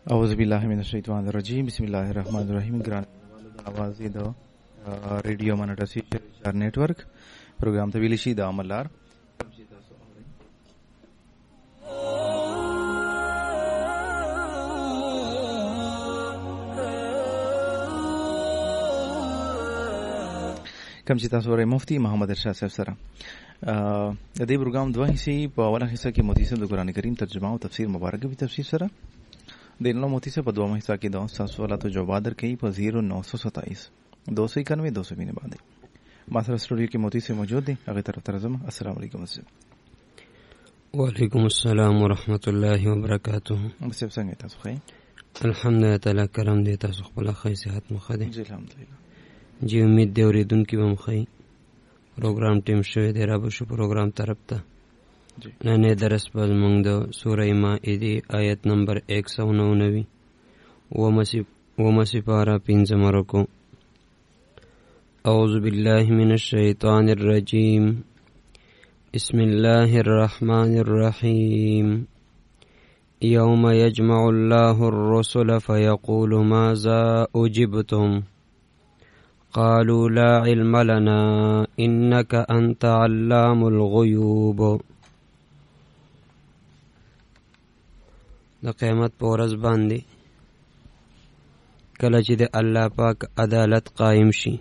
اعوذ باللہ من الشیطان الرجیم بسم اللہ الرحمن الرحیم. ګران आवाज د ریډیو منټسی شهر نیټورک پروګرام ته ویل شي د عملار کوم چې تاسو ورې مفتی محمد ارشاد صاحب سره د دې پروګرام دوه حصے په اوله حصہ کې مفتی صاحب د قران کریم ترجمه او تفسیر مبارک به تفسیر سره د نو مفتی صاحب په دوه حصہ کې د سوالات او جواب درکې په 0927 291 290 باندې ما سره سټوډیو کې مفتی صاحب موجود دي. هغه طرف ترجمه. السلام علیکم. وعلیکم السلام ورحمۃ اللہ وبرکاتہ. صاحب څنګه تاسو ښه؟ الحمدلله تعالی کرم دی. تاسو خپل ښه صحت مخه دي؟ جی الحمدلله. جی امید دی اوریدونکو به مخه پروګرام ټیم شوی دی را به شو پروګرام طرف ته. نن درس په موږ د سوره مائده آیت نمبر 199 ومسی پارا 15 رکو. اعوذ بالله من الشیطان الرجیم بسم الله الرحمن الرحیم یوم یجمع الله الرسل فیقول ماذا اجبتم قالوا لا علم لنا انك انت علام الغیوب. د قیامت په ورځ باندې کله چې د الله پاک عدالت قائم شي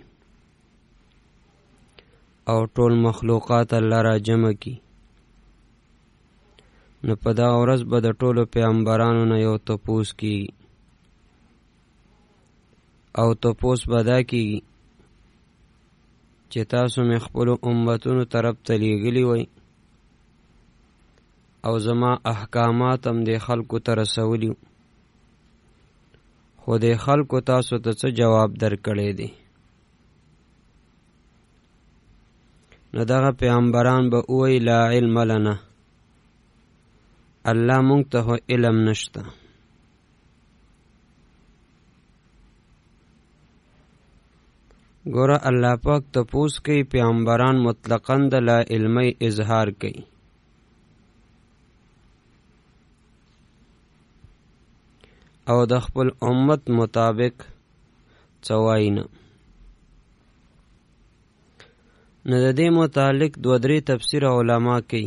او ټول مخلوقات الله را جمع کی، نو په دا ورځ به د ټولو پیغمبرانو نه یو تپوس کیږي او تپوس به دا کیږي چې تاسو مې خپلو امتونو طرف ته لیږلي وئ او زما احکامات هم د خلکو ته رسولي، خو د خلکو تاسو ته څه جواب درکړی دی؟ نو دغه پیغمبران به ووایي لا علم لنا، الله مونږ ته خو علم نشته. ګوره الله پاک تپوس کوي، پیغمبران مطلقاً د لا علمۍ اظهار کوي. او د خپل امت مطابق څه وایي نه. نو د دې متعلق دو درې تفسیر علما کوي.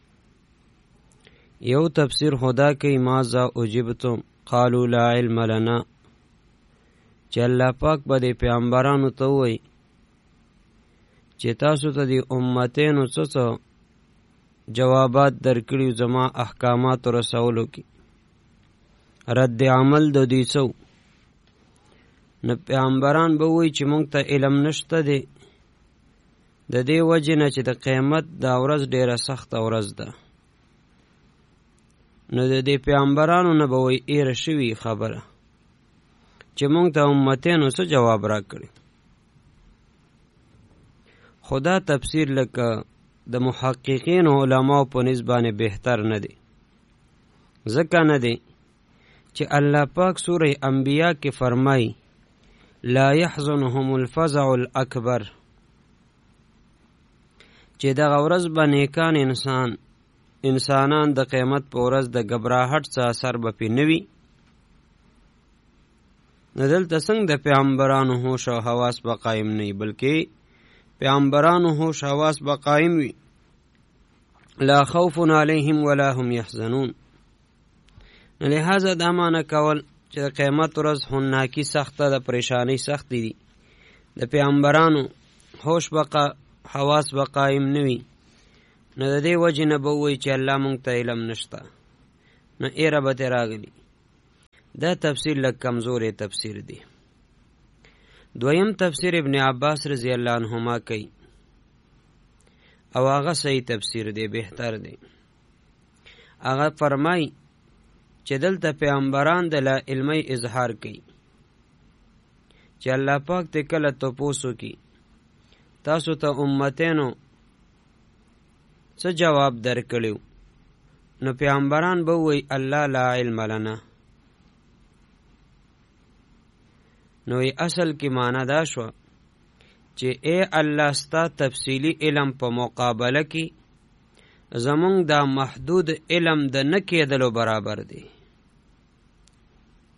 یو تفسیر خدا کوي ماذا اجبتم قالوا لا علم لنا، چې الله پاک به د پیغمبرانو ته وایي چې تاسو ته د امتینو څه جوابات درکړي زما احکامات رسولو کې رد عمل د دوی څو. نو پیغمبران به وایي چې مونږ ته علم نشته دی، د دې وجې نه چې د قیامت دا ورځ ډیره سخته ورځ ده. نو د دې پیغمبرانو نه به وایي ایره شوي خبره چې مونږ ته امتینو څه جواب را کړي. خدا تفسیر لکه د محققین علماء په نسبانه بهتر نه دی. ځکه نه دی چې الله پاک سوره انبیاء کې فرمای لا يحزنهم الفزع الاکبر، چې دغه ورځ به نیکان انسانان د قیامت په ورځ د غبراهټ څخه اثر به پې نه وي. نو دلته څنګه د پیغمبرانو هوش او حواس به قایم نه وي، بلکې پیغمبرانو هوش حواس به قایم وي. لا خوف علیهم ولا هم یحزنون. لہذا دا معنی کول چې د قیامت ورځ هناکی سخته د پریشانی سختی دي، د پیغمبرانو هوش حواس به قایم نه وي. نو د دې وجې نه به ووایي چې الله مونږ ته علم نشته، نو ایره به ترې راغلي. دا تفسیر لږ کمزوری تفسیر دی. دویم تفسیر ابن عباس رضی الله عنهما کوي او هغه صحیح تفسیر دی، بهتر دی. هغه فرمای چې دلته پیغمبران د لا علمۍ اظهار کوي چې الله پاک ته کله تپوس وکړي تاسو ته امتینو څه جواب درکړیو، نو پیغمبران به وایي الله لا علم لنا. نو اصل کې معنی دا شوه چې اے الله ستا تفصیلی علم په مقابله کې زمونږ دا محدود علم د نه کېدلو برابر دی.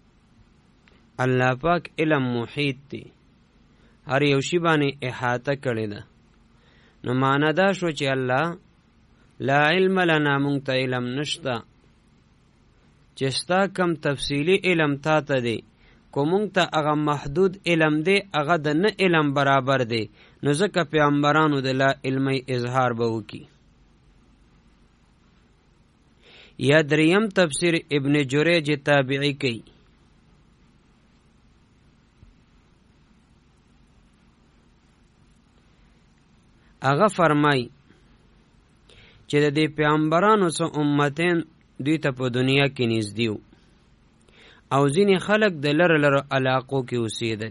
الله پاک علم محیط دی، هر یو شی باندې احاطه کړی ده. نو معنا دا شو چې الله لا علم لنا، مونږ ته علم نشته. چې ستا کم تفصیلی علم تا ته دی، کو مونږ ته هغه محدود علم دی، هغه د نه علم برابر دی، نو ځکه پیغمبرانو د لا علمي اظهار به وکي. یا دریم تفسیر ابن جریج تابعی کوي، هغه فرمای چې د دې پیغمبرانو څو امتین دوی ته په دنیا کې نږدې وو او ځینې خلک د لرې لرې علاقو کې اوسېدل،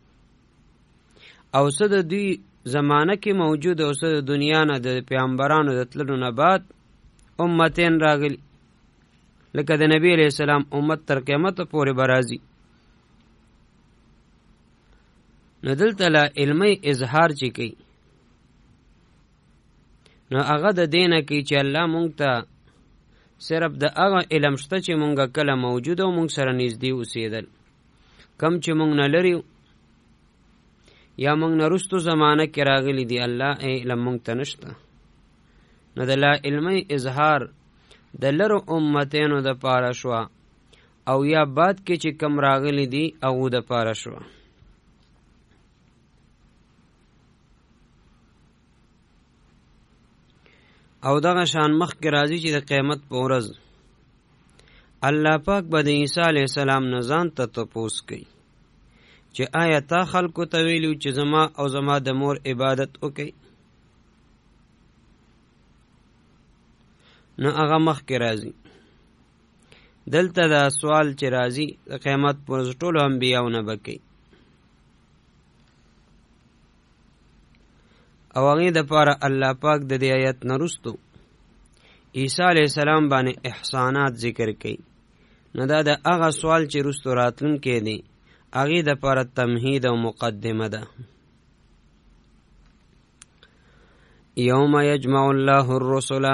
او څه د دوی زمانه کې موجود او څه د دنیا نه د پیغمبرانو د تللو نه بعد امتین راغلي، لکه د نبی علیہ السلام امت تر قیامت پورې به راځي. نو دلته لا علمي اظهار چې کوي، نو هغه د دې نه کوي چې الله مونږ ته صرف د هغه علم شته چې مونږ کله موجود او مونږ سره نږدې اوسېدل، کم چې مونږ نه لري یا مونږ نه رستو زمانه کې راغلي دي، الله علم مونږ ته نشته. نو د لا علمي اظهار د لرو امتینو د پاره شوه، او یا بعد کې چې کم راغلي دي هغو د پاره شوه. او دغه شان مخکې راځي چې د قیامت په ورځ الله پاک به د عیسی علیه السلام نه ځان ته تپوس کوي چې آیا تا خلکو ته ویلي چې زما او زما د مور عبادت وکړئ؟ نو هغه مخکې راځي. دلته دا سوال چې راځي د قیامت په ورځ ټولو انبیاو نه به کوي، او هغې دپاره الله پاک د دې آیت نه وروستو عیسی علیه السلام باندې احسانات ذکر کوي. نو دا د هغه سوال چې وروستو راتلونکی دی هغې دپاره تمهید او مقدمه ده. یوم یجمع الله الرسل،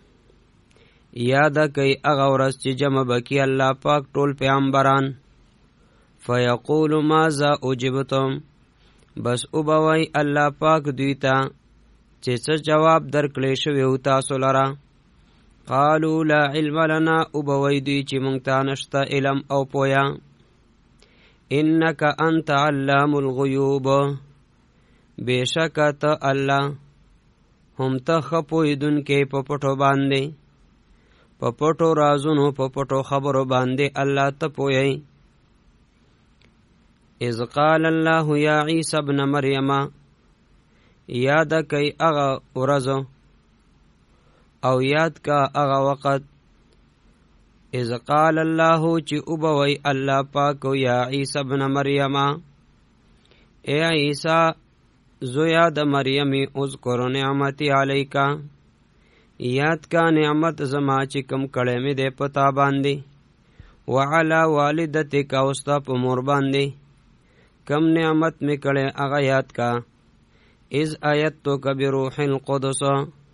یاده کوي هغه ورځ چې جمع به کړي الله پاک ټول پیغمبران، فیقول ماذا اجبتم، بس او به وایي الله پاک دوی ته چې څه جواب درکړی شوی و تاسو لره. قالوا لا علم لنا، او به وایي دوی چې موږ ته نشته علم او پویا. انک انت علام الغیوب، بېشکه ته الله هم ته ښه پوهېدونکی په پټو باندې، په پټو رازونو په پټو خبرو باندې الله ته پوهی. اذ قال الله یا عیسی ابن مریم، یاد کئی اغا ورځو او یاد کا اغا وقت اذ قال الله چې اوبوي الله پاک یا عیسی ابن مریم، اے عیسی زویا د مریم، اذکر نعمتی علیکا، یاد کا نعمت زما چې کم کړی مې دی پتا باندې، وعلا والدتک، او ستا په مور باندې کم نعمت می کړی هغه یاد کا. اذ ایدتک بروح القدس،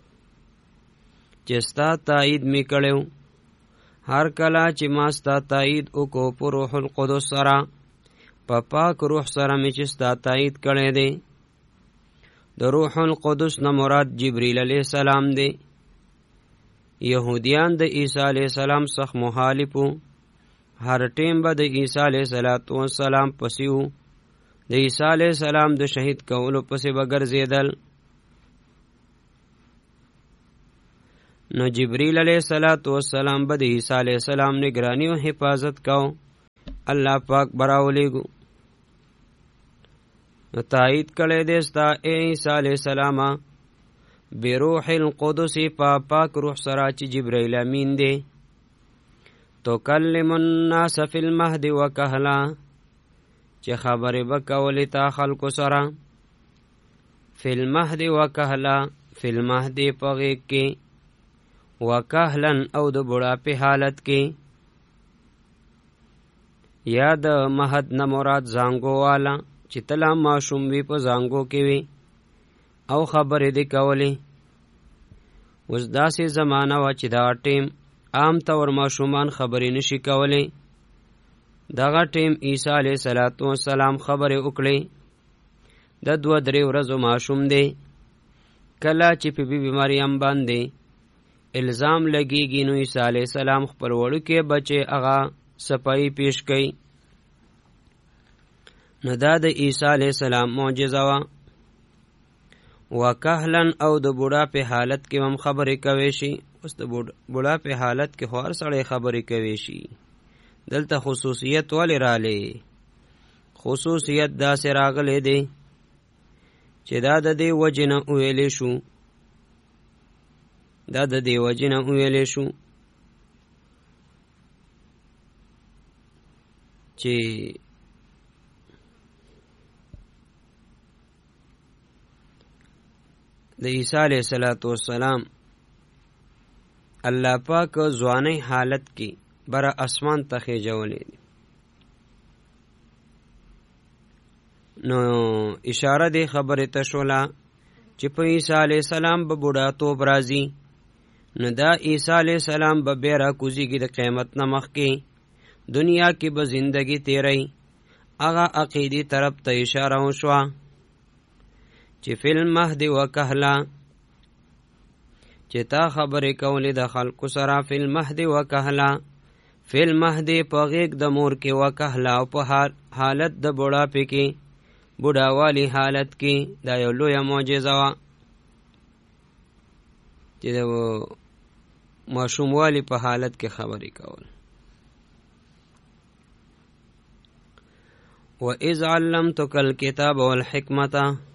چې ستا تایید می کړیو هر کله چې ما ستا تایید وکړو په روح القدس سره، په پاک روح سره می چې ستا تایید کړی دی. د روح القدس نه مراد جبریل علیه السلام دی. یهودیان د عیسی علیه السلام سخت مخالف وو، هر ټیم به د عیسی علیه السلام پسې وو، د عیسی علیه السلام د شهید کولو پسې به ګرځېدل. نو جبریل علیه السلام به د عیسی علیه السلام نگرانی و حفاظت کو، الله پاک براولیگو. نو تایید کړی دی ستا اے عیسی علیه السلام بروح القدس، پاک روح سره چې جبرائیل امین دی. تکلم الناس فی المهد وکهلا، چې خبرې به کولې تا خلکو سره. فی المهد وکهلا، فی المهد په غېږ کې، وکهلن او د بوډاپې حالت کې. یا د مهد نه مراد زانګو والا، چې تلا ماشوم وي په زانګو کې وي او خبرې دې کولې. اوس داسې زمانه وه چې دا ټیم عام طور ماشومان خبرې نشي کولی، دغه ټیم عیسی علیه السلام خبرې وکړې. د 2-3 ورځو ماشوم دی. کله چې په بیبي مریم باندې الزام لګیږي نو عیسی علیه السلام خپل وړوکی بچی هغه صفایي پیش کوي. نو دا د عیسی علیه السلام معجزه وه. وکهلن او د بوډا په حالت کې هم خبرې کوي شي. اوس د بوډا په حالت کې خو هر سړی خبرې کوي شي. دلته خصوصیت ولې رالی؟ خصوصیت داسې راغلی دی چې دا د دې وجې نه وویلی شو چې د عیسی علیه السلام الله پاک ځوانۍ حالت کې بره اسمان ته خیژولی دی. نو اشاره دی خبرې ته شوله چې په عیسی علیه السلام به بوډاتوب راځي. نو دا عیسی علیه السلام به بیا راکوزیږي د قیامت نه مخکې دنیا کې به زندگی تیری. هغه عقیدې طرف ته اشاره وشوه چې فی المهد و کهلا، چې تا خبرې کولې د خلکو سره فی المهد و کهلا، فی المهد په غیږ د مور کې و کهلا او په حالت د بوډاپې کې بوډاوالی حالت کې. دا یو لویه معجزه وه چې د ماشوموالي په حالت کې خبرې کول. وَإِذْ عَلَّمْتُكَ الْكِتَابَ وَالْحِكْمَةَ،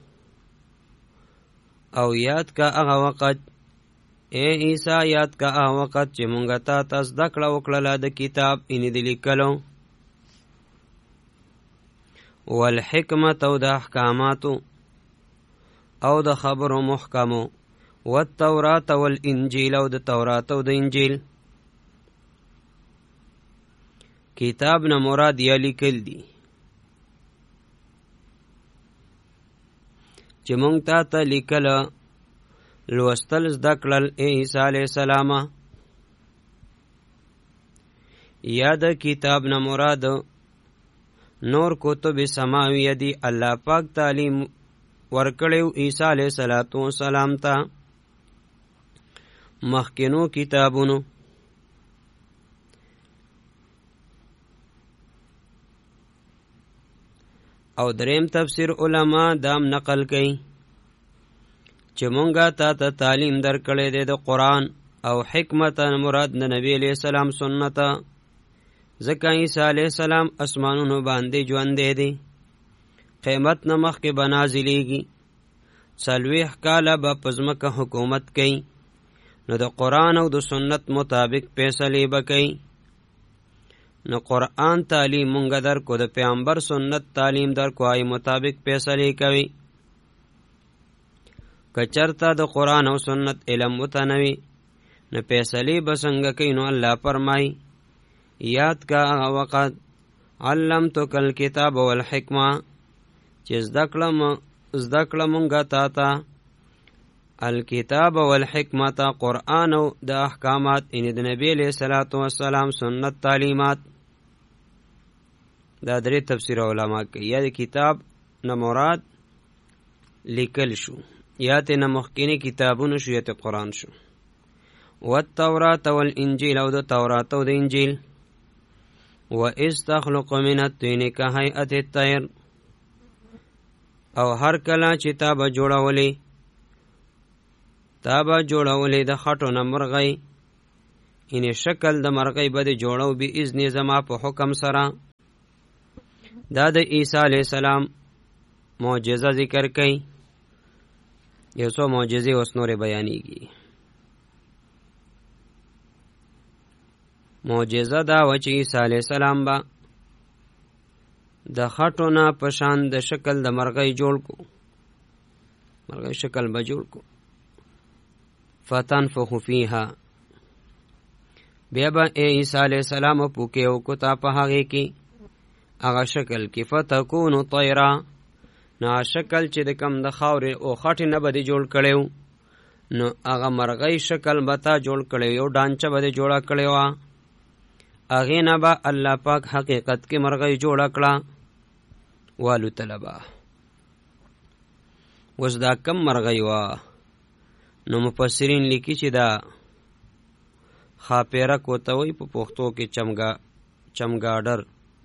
او یاد کا هغه وخت اے عیسی، یاد کا هغه وخت چې مونږ ته زده کړه وکړله د کتاب یعنې د لیکلو، والحکمت او د احکاماتو او د خبرو محکمو، والتورات والانجیل او د تورات او د انجیل. کتاب نه مراد یا لیکل دي چې مونږ ته لیکل لوستل زده کړل اے عیسی علیه السلام. یا د کتاب نه مراد نور کتب سماویه دی. الله پاک تعلیم ورکړیو عیسی علیه السلام ته مخکینو کتابونو. او دریم تفسیر علما دام نقل کئ چې مونږه ته تعلیم درکړی دی د قرآن او حکمت مراد د نبی علیه السلام سنت. ځکه عیسی علیه السلام اسمانونو باندې ژوندی دی، قیامت نه مخکې به نازلیږي، 40 کاله به په ځمکه حکومت کوي. نو د قرآن او د سنت مطابق فیصلې به کوي. نو قرآن تعلیم مونږ درکو، د پیغمبر سنت تعلیم درکو، آی مطابق فیصلې کوي. که چرته د قرآن او سنت علم وتنوي نو فیصلې به څنګه کوي؟ نو الله فرمایي یاد کا هغه وخت علمتک الکتاب والحکمه چې زده کړه مونږه تا الکتاب والحکمت، قرآن او د احکامات یعنی د نبی علیه السلام سنت تعلیمات. دا درې تفسیر علما کوي. یا د کتاب نه مراد لیکل شو، یا تینا مخکینی کتابونو شو، یا تی قرآن شو. والتورات والانجیل او د تورات او د انجیل. وَإِذْ تَخْلُقُ مِنَ الطِّينِ كَهَيْئَةِ الطَّيْرِ، او هر کله چې تا به جوړولې د خټو نه مرغۍ، یعنې شکل د مرغۍ به دې جوړو بإذن زما په حکم سره. دا د عیسی علیه السلام معجزه ذکر کوي. یو څو معجزې اوس نورې بیانېږي. معجزه دا و چې عیسی علیه السلام به د خټو نه په شان د شکل د مرغۍ جوړ کو، مرغۍ شکل به جوړ کو. فتنفخ فیها، بیا به عیسی علیه السلام پوکې وکتا په هغې کې، هغه شکل کې. فتکون طیرا، نو شکل چې د کم د خاورې او خټې نه به دې جوړ کړی و، نو هغه مرغۍ شکل به تا جوړ کړی، یو ډانچه به دې جوړه کړې وه. هغې نه به الله پاک حقیقت کې مرغۍ جوړه کړه والوتله به. اوس دا کم مرغۍ وه؟ نو مفسرین لیکي چې دا خاپیرک ورته وایي په پښتو کې چمګاډر.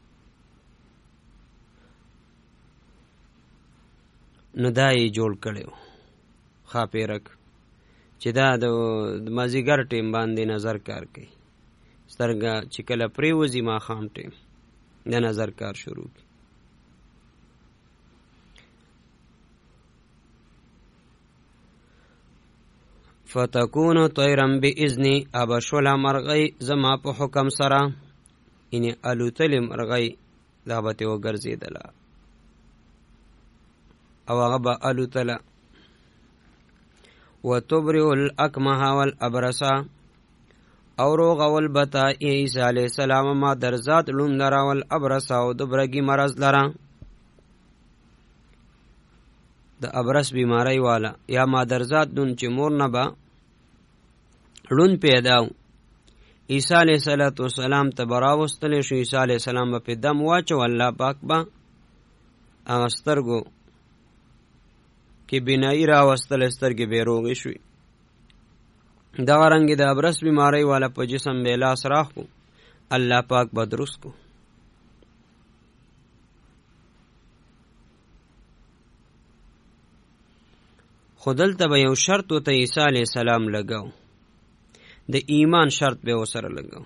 نو دا یې جوړ کړی و خاپیرک چې دا د مازدیګر ټیم باندې نظر کار کوي. سترګه چې کله پرېوځي ماښام ټیم د نظر کار شروع کړي. فتکونو طیرا باذنی ابشولا مرغی زما په حکم سره، یعنی الوتلې مرغی دا به ترې وګرځېدله او هغه به الوتله. وتبرئ الاکمه والابرص او روغول بتا عیسی علیه السلام ما در ذات لون لره والابرص او د برګي مرض لره، د ابرص بیماری والا یا مادرزاد دون چې مور نه به لون پیداو. عیسی علیه السلام ته به راوستلی شو. عیسی علیه السلام به پې دم واچو، الله پاک به هغه سترګو کې بینایي راوستلی، سترګې به یې روغې شوې. دغه رنګې د ابرص بیماری والا په جسم به یې لاس راخو، الله پاک به درست کو. خو دلته به یو شرط ورته عیسی علیه السلام لګاو، د ایمان شرط به ورسره لګاو.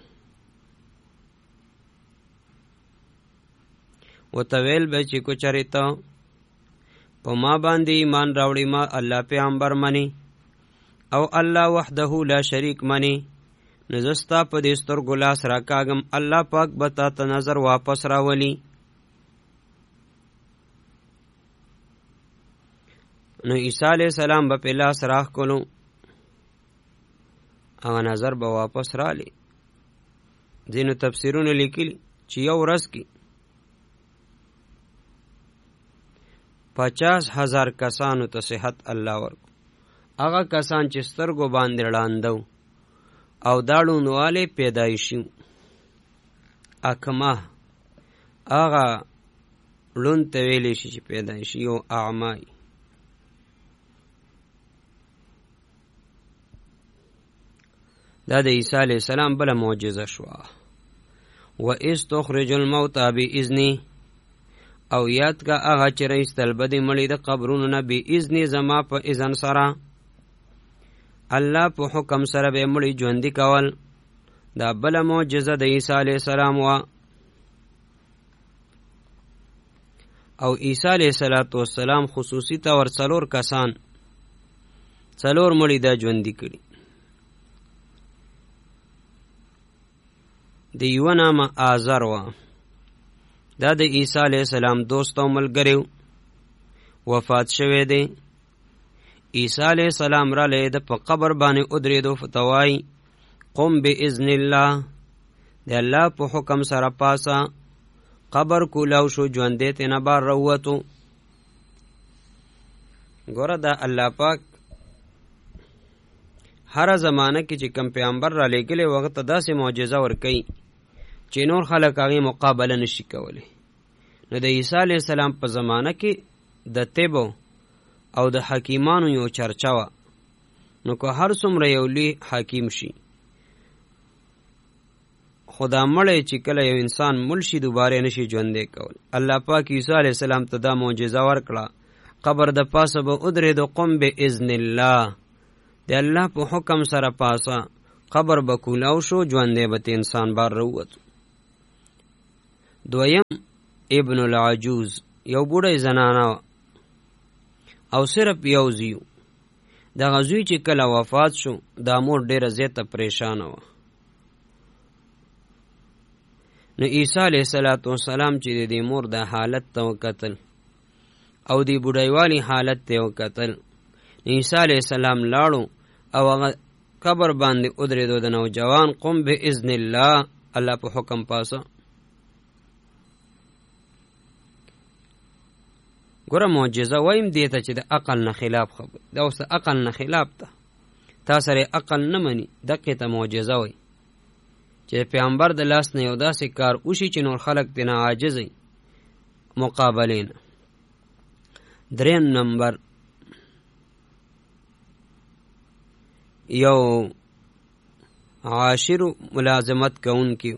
ورته ویل به چې کو چېرې ته په ما باندې ایمان راوړي، ما الله پیغمبر مني او الله وحده لا شریک مني، نو زه ستا په دې سترګو لاس راکاږم، الله پاک به تا ته نظر واپس راولي. نو عیسی علیه السلام به په لاس راښکلو، هغه نظر به واپس رالی. ځینو تفسیرونه لیکلي چې یو ورځ کې 50,000 کسانو ته صحت الله ورکو. هغه کسان چې سترګو باندې ړانده او دا ړوندوالی پیدایشي اکمه، هغه ړوند ته ویلی شي چې پیدایشي یو اعمای. دا د عیسی علیه السلام بله معجزه شوه. وَإِذْ تُخْرِجُ الْمَوْتَى بِإِذْنِهِ او یاد کا هغه چې رایستل به د مړي د قبرونو نه بإذن زما په اذن سره، الله په حکم سره به مړي ژوندي کول. دا بله معجزه د عیسی علیه السلام وه. او عیسی علیه السلام خصوصي طور 4 کسان 4 مړي دا ژوندي کړي. د یوه نامه آزر وه، دا د عیسی علیه السلام دوست او ملګری وفات شوی دی. عیسی علیه السلام را لی د په قبر باندې ودرېدو، فتوای قم باذن الله، د الله په حکم سره پاسه قبر کولاو شو، ژوندی ترې نه بار راووتو. ګوره دا الله پاک هره زمانه کې چې کوم پیغمبر را لېږلی و هغه ته داسې معجزه ورکوي چې نور خلک هغې مقابله نشي کولی. نو د عیسی علیه السلام په زمانه کې د طب او د حکیمانو یو چرچه وه. نو که هر څومره یو لوی حکیم شي، خو دا مړی چې کله یو انسان مړ شي دوباره نشي ژوندی کول. الله پاک عیسی علیه السلام ته دا معجزه ورکړه، قبر د پاسه به ودرېدو، قم باذن الله، د الله په حکم سره پاسه قبر به کولاو شو، ژوندی به ته انسان بار راووتو. دویم ابن العجوز، یو بوډی زنانه وه او صرف یو زوی. دغه زوی چې کله وفات شو، دا مور ډېره زیاته پریشانه وه. نو عیسی علیه السلام چې د دې مور د حالت ته وکتل او د بوډیوالي حالت ته وکتل، عیسی علیه السلام لاړو او هغه قبر باندې ودرېدو. د نوجوان قم باذن الله، الله په حکم پاسه. ګوره معجزه وایم دې ته چې د عقل نه خلاف خبر، دا اوس عقل نه خلاف ده، تا سره عقل نه مني، دقې ته معجزه وایي. چې پیغمبر د لاس نه یو داسې کار وشي چې نور خلق دینه عاجز وي مقابلین. 3 نمبر یو عاشر ملازمت کوونکی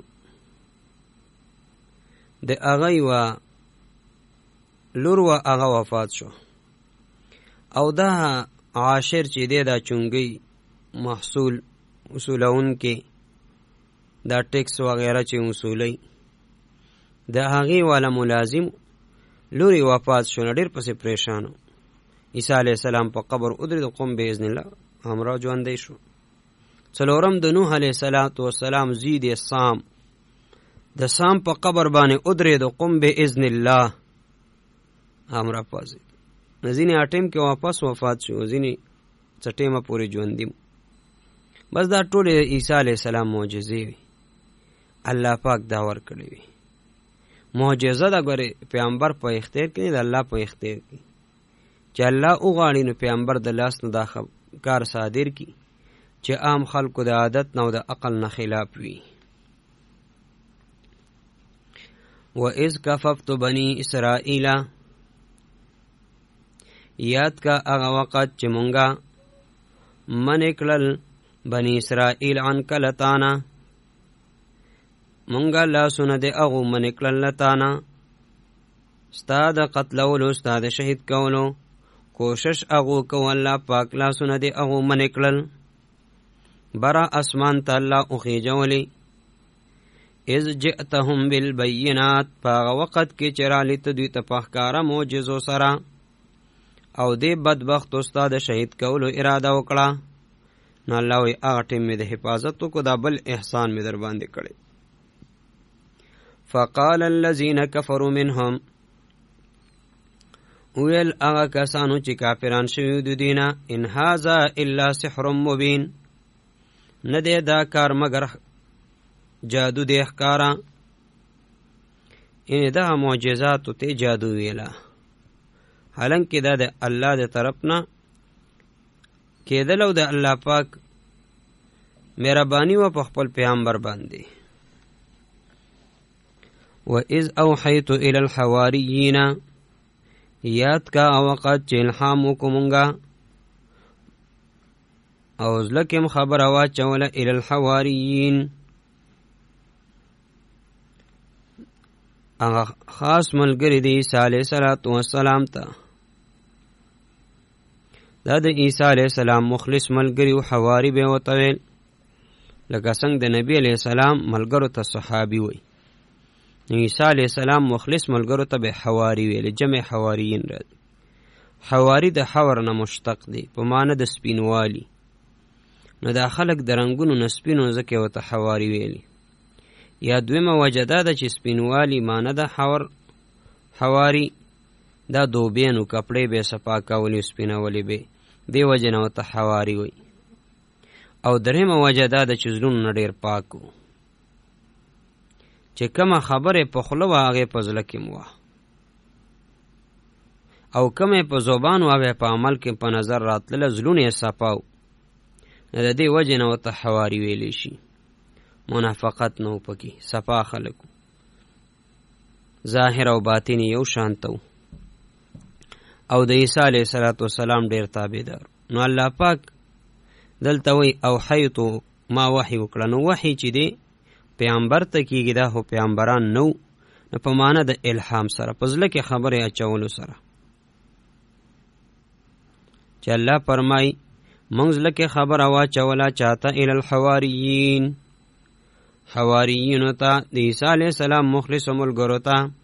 د هغه یوه لور وه هغه وفات شو او دا عاشر چې دی دا چونګی محصول اصولونکي دا ټیکس وغیره چې اصولي د هغې والا ملازم لوري وفات شو، ډېر پسې پریشان و. عیسی علیه السلام په قبر ودرېد، قم باذن الله همراه ژوندی شو. 4 د نوح علیه السلام زوی دی سام، د سام په قبر باندې ودرېد، قم باذن الله همراه پازي. ځینې اټیم کې واپس وفات شو، ځینې څه ټیمه پورې ژوندي. بس دا ټول عیسی علیه السلام معجزې وي، الله پاک دا ورکړې وي. معجزه دا ګورې پیغمبر په اختیار کې د الله په اختیار کې، چې الله وغواړي نو پیغمبر د لاس نه دا کار صادر کی چې عام خلکو د عادت نه او د عقل نه خلاف وي. وَإِذْ كَفَفْتُ بَنِي إِسْرَائِيلَ، یاد کا هغه وخت چې مونږه منع کړل بني اسرائیل عنک لتانا، مونږه لاسونه د هغو منع کړل لتانا، ستا د قتلولو ستا د شهید کولو کوشش هغو کو، الله پاک لاسونه د هغو منع کړل. برا اسمان ته الله وخیجولی. اذ جئتهم بالبینات، په هغه وخت کې چې رالیته دوی ته په ښکاره معجزو سره، او دې بدبخت استاد شهید کولو اراده وکړه. نو الله وی هغه ټیم مې د حفاظت وکړو، دا بل احسان مې در باندې کړی. فقال الذين كفروا منهم، ویل هغه کسانو چې کافران شوي د دینه، ان هذا الا سحر مبین، نه دی دا کار مگر جادو دی ښکاره. ان دا معجزاتو ته جادو ویله، حالانکه دا د الله د طرف نه کېدل او د الله پاک مهرباني و په خپل پیغمبر باندې. وَإِذْ أَوْحَيْتُ إِلَى الْحَوَارِيِّينَ، یاد کا وقت چې الهام وکړو مونږه او زړه کې م خبره واچوله إِلَى الْحَوَارِيِّينَ، هغه خاص ملګري د عیسی علیه السلام ته. دا د عیسی علیه السلام مخلص ملګری و، حواری به ورته ویل، لکه څنګه د نبی علیه السلام ملګرو ته صحابي وی. عیسی علیه السلام مخلص ملګرو ته به حواری ویل، جمع حواریین راځي. حواری د حور نه مشتق دی په معنی د سپینوالي، نو دا خلک د رنګونو نه سپینو ځکه ورته حواری ویلي. یا دویمه وجه دا ده چې سپینوالي معنی د حواری دا دوبینو کپړې به صفا کولی سپینولی به، دې وجه نه ورته حواری وی. او درېمه وجه دا ده چې زړونه نه ډېر پاک وو، چې کومه خبرې په خوله وه هغې په زړه کې م وه، او کومه په زبان وه هغه په عمل کې په نظر راتلله، زړونه یې صفا وو. نو د دې وجې نه ورته حواري ویلی شي. منافقت نه و پکې، صفا خلک وو، ظاهر او باطن یو شان ته وو، او د عیسی علیه السلام ډېر تابعدار. نو الله پاک دلته وی اوحیتو، ما وحی وکړه. نو وحی چې دی پیغمبر ته کېږي، دا خو پیغمبران نو، نو په معنی د الهام سره، په زړه کې خبرې اچولو سره. چې الله فرمایي موږ زړه کې خبره واچوله چاته، الی الحواریین، حواریینو ته، د عیسی علیه السلام مخلصو ملګرو ته.